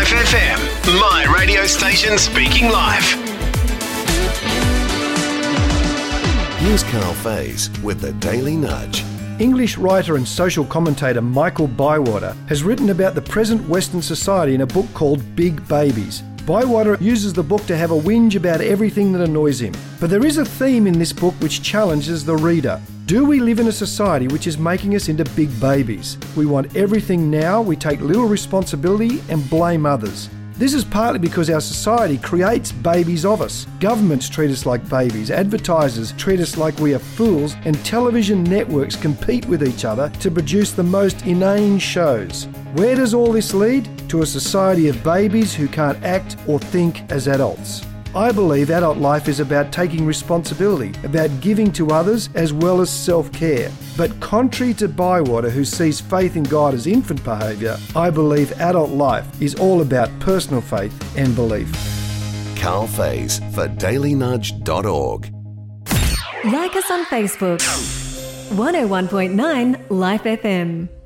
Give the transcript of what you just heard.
Life FM, my radio station speaking live. Here's Carl Faze with the Daily Nudge. English writer and social commentator Michael Bywater has written about the present Western society in a book called Big Babies. Bywater uses the book to have a whinge about everything that annoys him. But there is a theme in this book which challenges the reader. Do we live in a society which is making us into big babies? We want everything now, we take little responsibility and blame others. This is partly because our society creates babies of us. Governments treat us like babies, advertisers treat us like we are fools, and television networks compete with each other to produce the most inane shows. Where does all this lead? To a society of babies who can't act or think as adults. I believe adult life is about taking responsibility, about giving to others as well as self-care. But contrary to Bywater, who sees faith in God as infant behaviour, I believe adult life is all about personal faith and belief. Carl Faze for dailynudge.org. Like us on Facebook. 101.9 Life FM.